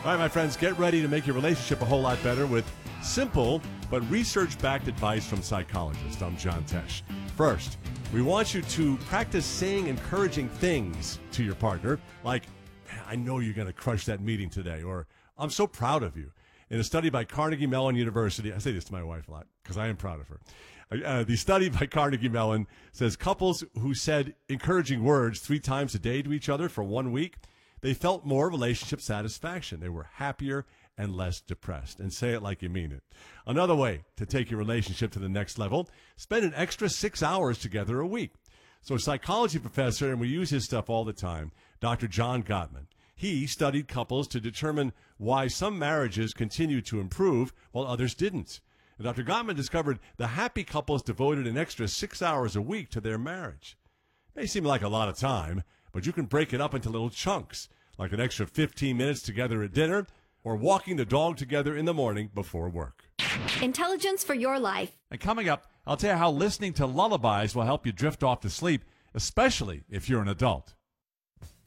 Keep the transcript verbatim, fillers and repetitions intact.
All right, my friends, get ready to make your relationship a whole lot better with simple but research-backed advice from psychologists. I'm John Tesh. First, we want you to practice saying encouraging things to your partner, like, I know you're going to crush that meeting today, or I'm so proud of you. In a study by Carnegie Mellon University, I say this to my wife a lot because I am proud of her. Uh, the study by Carnegie Mellon says couples who said encouraging words three times a day to each other for one week, they felt more relationship satisfaction. They were happier and less depressed. And say it like you mean it. Another way to take your relationship to the next level, spend an extra six hours together a week. So a psychology professor, and we use his stuff all the time, Doctor John Gottman, he studied couples to determine why some marriages continued to improve while others didn't. And Doctor Gottman discovered the happy couples devoted an extra six hours a week to their marriage. It may seem like a lot of time, but you can break it up into little chunks, like an extra fifteen minutes together at dinner or walking the dog together in the morning before work. Intelligence for your life. And coming up, I'll tell you how listening to lullabies will help you drift off to sleep, especially if you're an adult.